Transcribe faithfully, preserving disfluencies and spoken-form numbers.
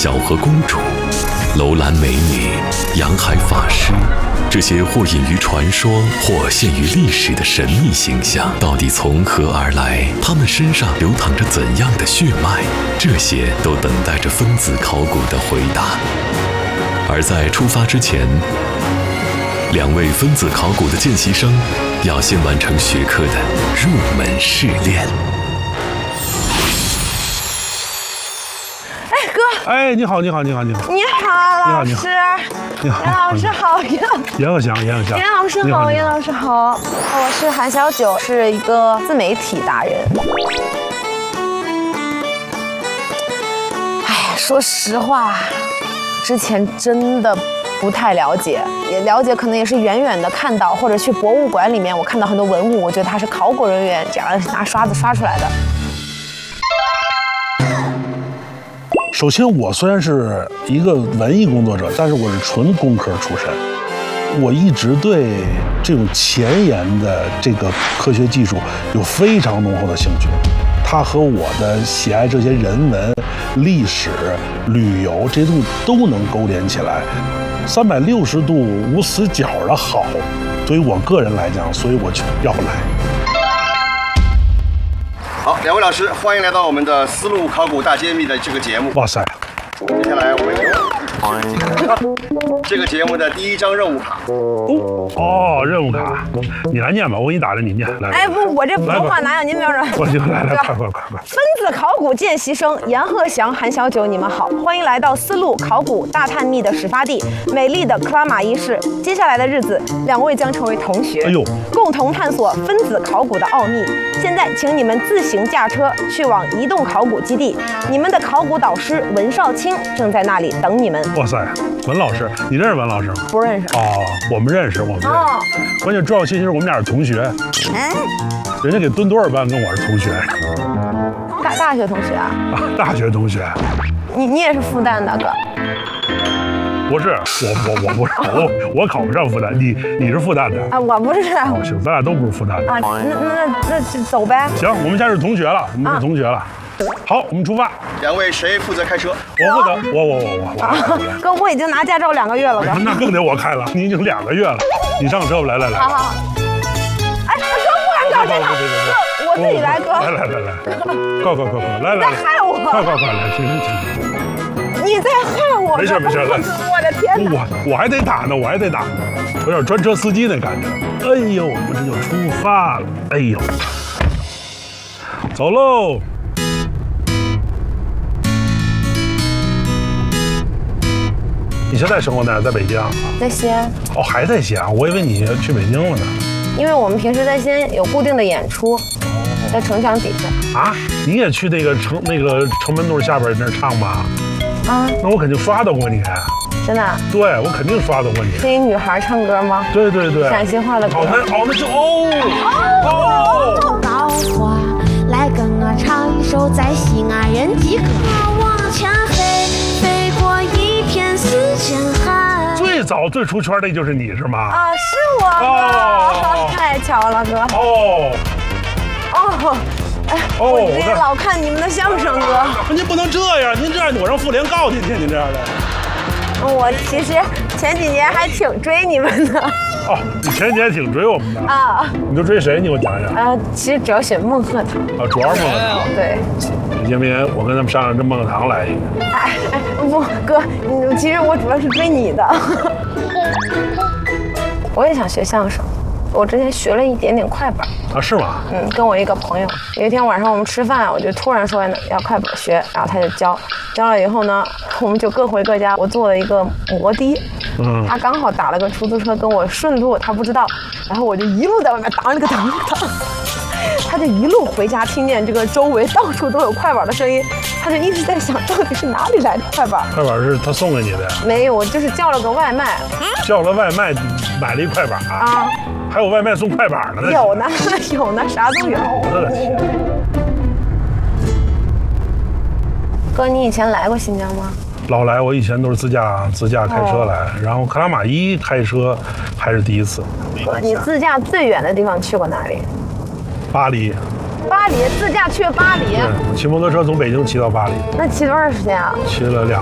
小河公主、楼兰美女、洋海法师，这些或隐于传说，或现于历史的神秘形象，到底从何而来？他们身上流淌着怎样的血脉？这些都等待着分子考古的回答。而在出发之前，两位分子考古的见习生要先完成学科的入门试炼。 哎，哥！ 哎，你好，你好，你好，你好！ 你好，老你师。 你好， 严老师好，严严鹤翔，严鹤翔。 严老师好，严老师好。我是韩小九，是一个自媒体达人。哎呀，说实话，之前真的不太了解，也了解可能也是远远的看到，或者去博物馆里面我看到很多文物，我觉得他是考古人员这样拿刷子刷出来的。 首先，我虽然是一个文艺工作者，但是我是纯工科出身。我一直对这种前沿的这个科学技术有非常浓厚的兴趣，它和我的喜爱这些人文、历史、旅游这些东西都能勾连起来，三百六十度无死角的好。对于我个人来讲，所以我就要来。 好，两位老师，欢迎来到我们的丝路考古大揭秘的这个节目。 哇塞！ 接下来我们这个节目的第一张任务卡。 哦，任务卡，你来念吧，我给你打着，你念来。 哎不，我这普通话哪有您标准？ 我就来来，快快快快！ 分子考古见习生严鹤翔、韩小九，你们好，欢迎来到丝路考古大探秘的始发地——美丽的克拉玛依市。接下来的日子，两位将成为同学， 哎呦， 共同探索分子考古的奥秘。现在，请你们自行驾车去往移动考古基地，你们的考古导师文少卿正在那里等你们。 哇塞，文老师，你认识文老师吗？ 不认识。 哦，我们认识，我们认识。 哦， 关键重要信息是我们俩是同学。人家给蹲多少班跟我是同学。 大大学同学啊？ 啊，大学同学。 你你也是复旦的哥？ 不是，我我我不是，我我考不上复旦，你你是复旦的啊？我不是。 哦，行，咱俩都不是复旦的啊。那那那那走呗。 行，我们现在是同学了，我们是同学了。好，我们出发。 两位谁负责开车？ 我负责，我我我我我。 哥，我已经拿驾照两个月了。哥， 那更得我开了，你已经两个月了。你上车吧，来来来。 好好好。哎，哥不敢搞这个，哥，我自己来，哥。 来来来来，快快快快，来来。 你在害我！ 快快快来，行行行。 你在害我！ 没事没事，来。 我的天哪！ 我我还得打呢，我还得打呢，有点专车司机那感觉。哎呦，我们这就出发了。哎呦，走喽！你现在生活在哪？在北京啊？ 在西安。 哦，还在西安？我以为你去北京了呢。 因为我们平时在西安有固定的演出，在城墙底下。 啊？你也去那个城那个城门洞下边那儿唱吗？ 啊？ 那我肯定刷到过你。 真的？ 对，我肯定刷到过你。 是一女孩唱歌吗？ 对对对。 陕西话的歌。 哦，那哦那就哦哦。 老话来跟我唱一首在西安人的歌。往前飞，飞过一片四间海。 最早最出圈的就是你是吗？ 啊，是我哦，太巧了，哥。 哦。 哦。哎，我最近老看你们的相声，哥。 您不能这样，您这样我让妇联告您去，您这样的。 我其实前几年还挺追你们的。 哦，你前几年挺追我们的啊？你都追谁？你给我讲讲。 啊，其实主要选孟鹤堂。 啊，主要是孟鹤堂。 对。 因为我跟他们商量，这孟鹤堂来一个。 哎哎，不，哥，其实我主要是追你的。我也想学相声。我之前学了一点点快板啊，是吗？ 嗯，跟我一个朋友，有一天晚上我们吃饭，我就突然说要快板学，然后他就教，教了以后呢，我们就各回各家。我做了一个摩的，嗯，他刚好打了个出租车跟我顺路，他不知道，然后我就一路在外面挡了个挡了个挡，他就一路回家，听见这个周围到处都有快板的声音，他就一直在想到底是哪里来的快板。 快板是他送给你的呀？ 没有，我就是叫了个外卖， 叫了外卖买了一快板啊。还有外卖送快板的呢？ 有呢，有呢，啥都有。 我的天！ 哥，你以前来过新疆吗？ 老来，我以前都是自驾自驾开车来，哦、然后克拉玛依开车还是第一次。 你自驾最远的地方去过哪里？ 巴黎。 巴黎，自驾去巴黎。 对，骑摩托车从北京骑到巴黎。 那骑多长时间啊？ 骑了两